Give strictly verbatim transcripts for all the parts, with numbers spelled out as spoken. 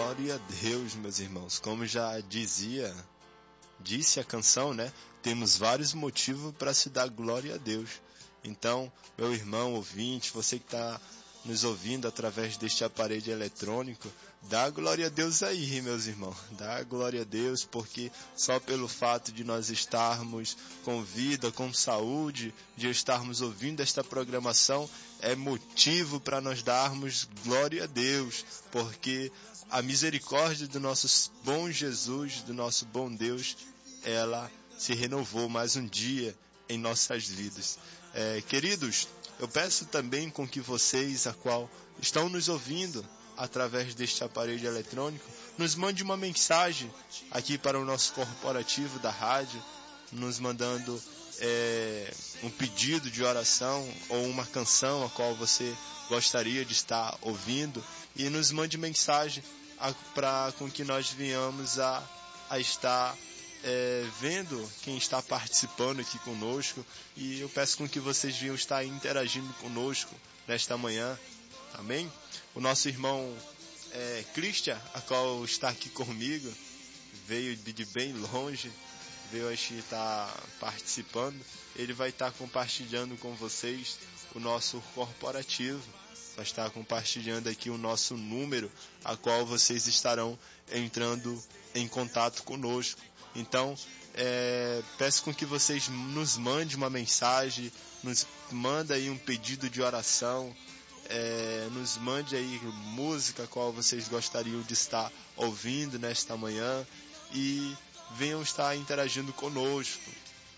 Glória a Deus, meus irmãos. Como já dizia, disse a canção, né? Temos vários motivos para se dar glória a Deus. Então, meu irmão ouvinte, você que está nos ouvindo através deste aparelho eletrônico, dá glória a Deus aí, meus irmãos. Dá glória a Deus, porque só pelo fato de nós estarmos com vida, com saúde, de estarmos ouvindo esta programação, é motivo para nós darmos glória a Deus, porque a misericórdia do nosso bom Jesus, do nosso bom Deus, ela se renovou mais um dia em nossas vidas. É, queridos, eu peço também com que vocês, a qual estão nos ouvindo através deste aparelho eletrônico, nos mande uma mensagem aqui para o nosso corporativo da rádio, nos mandando é, um pedido de oração ou uma canção a qual você gostaria de estar ouvindo, e nos mande mensagem para com que nós venhamos a, a estar É, vendo quem está participando aqui conosco, e eu peço com que vocês venham estar interagindo conosco nesta manhã, amém? O nosso irmão é, Christian, a qual está aqui comigo, veio de bem longe, veio estar participando, ele vai estar compartilhando com vocês o nosso corporativo, vai estar compartilhando aqui o nosso número, a qual vocês estarão entrando em contato conosco. Então, é, peço com que vocês nos mandem uma mensagem, nos manda aí um pedido de oração, é, nos mande aí música a qual vocês gostariam de estar ouvindo nesta manhã, e venham estar interagindo conosco.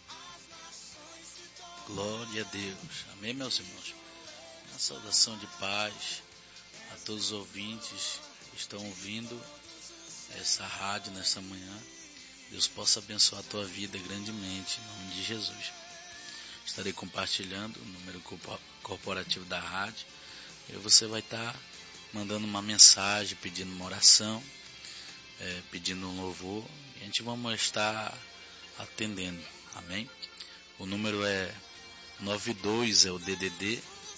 Glória a Deus. Amém, meus irmãos? Uma saudação de paz a todos os ouvintes que estão ouvindo essa rádio nesta manhã. Deus possa abençoar a tua vida grandemente, em nome de Jesus. Estarei compartilhando o número corporativo da rádio, e você vai estar mandando uma mensagem, pedindo uma oração, é, pedindo um louvor, e a gente vamos estar atendendo, amém? O número é nove dois, é o D D D,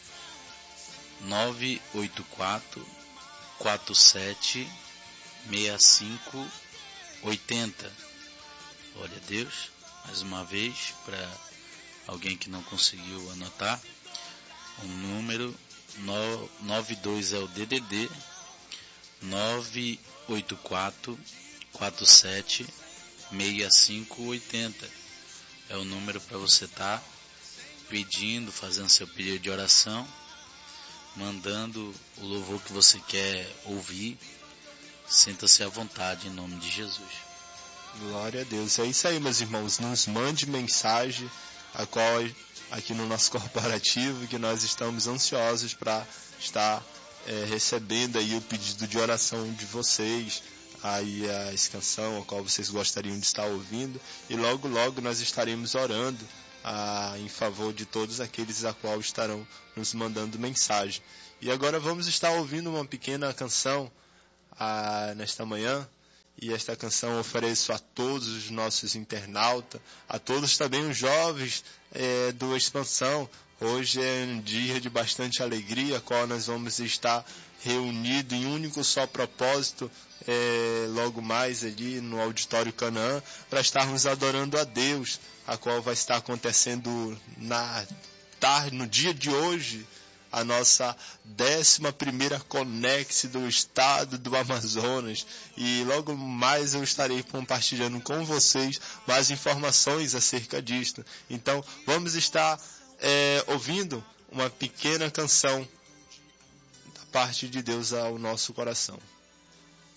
nove oito quatro, quatro sete, seis cinco oito zero. Glória a Deus. Mais uma vez, para alguém que não conseguiu anotar, o número nove dois é o D D D, nove oito quatro, quatro sete, seis cinco oito zero. É o número para você estar tá pedindo, fazendo seu pedido de oração, mandando o louvor que você quer ouvir. Sinta-se à vontade, em nome de Jesus. Glória a Deus. É isso aí, meus irmãos. Nos mande mensagem, a qual aqui no nosso corporativo, que nós estamos ansiosos para estar é, recebendo aí o pedido de oração de vocês, aí a canção a qual vocês gostariam de estar ouvindo, e logo logo nós estaremos orando a, em favor de todos aqueles a qual estarão nos mandando mensagem. E agora vamos estar ouvindo uma pequena canção a, nesta manhã. E esta canção eu ofereço a todos os nossos internautas, a todos também os jovens é, do Expansão. Hoje é um dia de bastante alegria, qual nós vamos estar reunidos em um único só propósito, é, logo mais ali no Auditório Canaã, para estarmos adorando a Deus, a qual vai estar acontecendo na tarde, no dia de hoje, a nossa décima primeira Conex do estado do Amazonas, e logo mais eu estarei compartilhando com vocês mais informações acerca disto. Então vamos estar é, ouvindo uma pequena canção da parte de Deus ao nosso coração.